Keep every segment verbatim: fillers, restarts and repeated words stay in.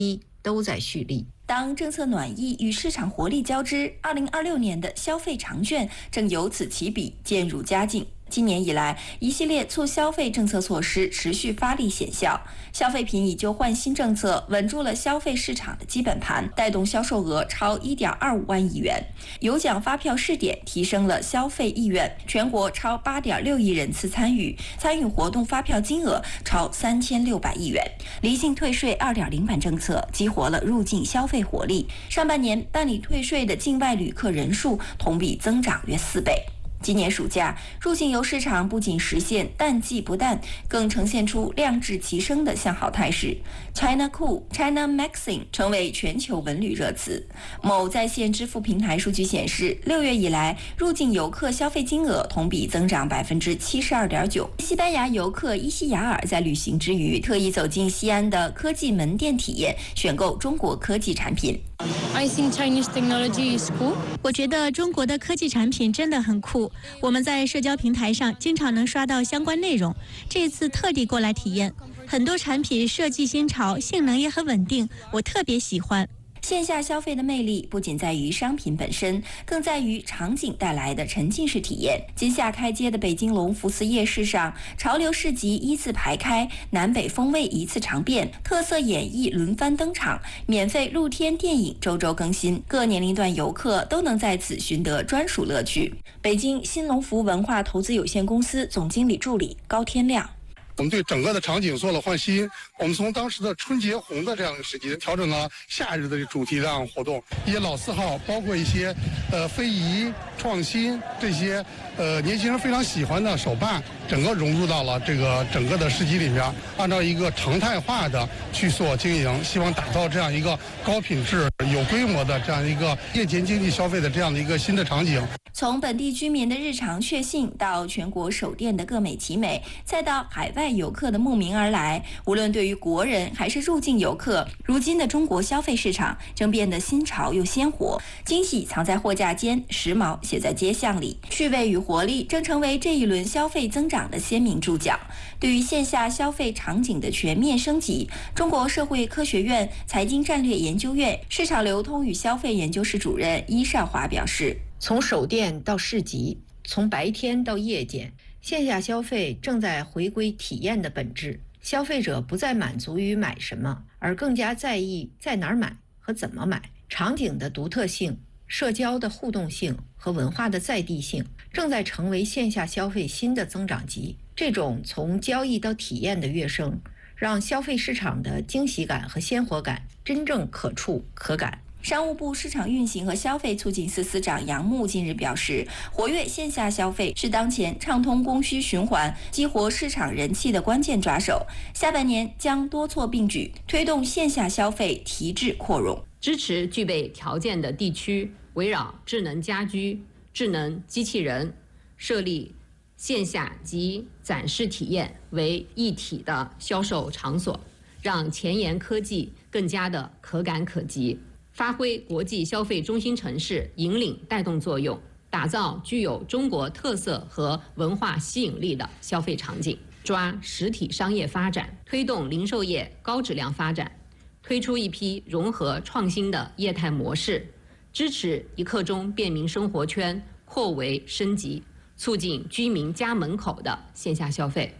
都在蓄力。 当政策暖意与市场活力交织，二零二六年的消费长卷正由此起笔，渐入佳境。今年以来，一系列促消费政策措施持续发力显效，消费品以旧换新政策稳住了消费市场的基本盘，带动销售额超 一点二五万亿元。有奖发票试点提升了消费意愿，全国超 八点六亿人次参与，参与活动发票金额超三千六百亿元。离境退税 二点零 版政策激活了入境消费活力，上半年办理退税的境外旅客人数同比增长约四倍。今年暑假，入境游市场不仅实现淡季不淡，更呈现出量质齐升的向好态势。China Cool、China Maxing 成为全球文旅热词。某在线支付平台数据显示，六月以来，入境游客消费金额同比增长 百分之七十二点九。西班牙游客伊西雅尔在旅行之余，特意走进西安的科技门店体验，选购中国科技产品。 I think Chinese technology is cool. 我觉得中国的科技产品真的很酷，我们在社交平台上经常能刷到相关内容，这次特地过来体验，很多产品设计新潮，性能也很稳定，我特别喜欢。 线下消费的魅力不仅在于商品本身，更在于场景带来的沉浸式体验。今夏开街的北京隆福寺夜市上，潮流市集依次排开，南北风味一次尝遍，特色演绎轮番登场，免费露天电影周周更新，各年龄段游客都能在此寻得专属乐趣。北京新隆福文化投资有限公司总经理助理高天亮。 我们对整个的场景做了换新，我们从当时的春节红的这样一个时期，调整了夏日的主题这样活动，一些老字号，包括一些呃非遗创新这些呃年轻人非常喜欢的手办，整个融入到了这个整个的市集里面，按照一个常态化的去做经营，希望打造这样一个高品质、有规模的这样一个夜间经济消费的这样的一个新的场景。 从本地居民的日常确信，到全国首店的各美其美，再到海外游客的慕名而来，无论对于国人还是入境游客，如今的中国消费市场正变得新潮又鲜活，惊喜藏在货架间，时髦写在街巷里，趣味与活力正成为这一轮消费增长的鲜明注脚。对于线下消费场景的全面升级，中国社会科学院财经战略研究院市场流通与消费研究室主任伊少华表示， 从首店到市集，从白天到夜间，线下消费正在回归体验的本质。消费者不再满足于买什么，而更加在意在哪儿买和怎么买。场景的独特性、社交的互动性和文化的在地性，正在成为线下消费新的增长极。这种从交易到体验的跃升，让消费市场的惊喜感和鲜活感真正可触可感。 商务部市场运行和消费促进司司长杨牧近日表示，活跃线下消费是当前畅通供需循环、激活市场人气的关键抓手。下半年将多措并举，推动线下消费提质扩容， 支持具备条件的地区围绕智能家居、智能机器人设立线下及展示体验为一体的销售场所，让前沿科技更加的可感可及。发挥国际消费中心城市引领带动作用，打造具有中国特色和文化吸引力的消费场景，抓实体商业发展，推动零售业高质量发展，推出一批融合创新的业态模式，支持一刻钟便民生活圈扩围升级，促进居民家门口的线下消费。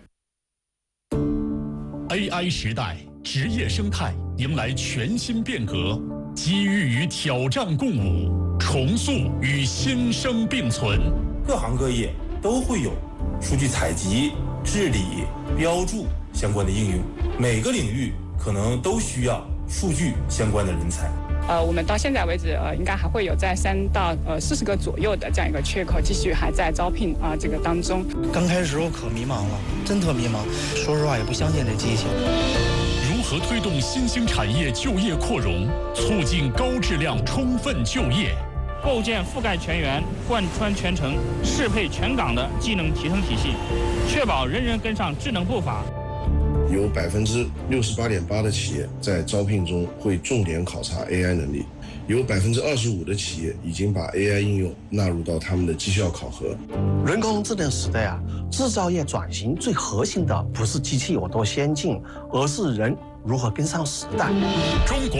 A I 时代，职业生态迎来全新变革，机遇与挑战共舞，重塑与新生并存。 各行各业都会有数据采集、治理、标注相关的应用，每个领域可能都需要数据相关的人才。 呃，我们到现在为止，呃，应该还会有在三到呃四十个左右的这样一个缺口，继续还在招聘啊、呃、这个当中。 刚开始时候可迷茫了，真特迷茫，说实话也不相信这机器。 如何推动新兴产业就业扩容，促进高质量充分就业？ 构建覆盖全员、贯穿全程、适配全岗的技能提升体系，确保人人跟上智能步伐。 有百分之六十八点八的企业在招聘中会重点考察 A I 能力，有百分之二十五的企业已经把 A I 应用纳入到他们的绩效考核。 人工智能时代啊，制造业转型最核心的不是机器有多先进，而是人如何跟上时代。 中国